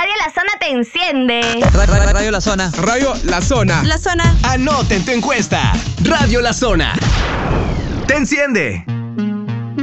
Radio La Zona te enciende. Radio La Zona. Radio La Zona. La Zona. Anota en tu encuesta. Radio La Zona. Te enciende.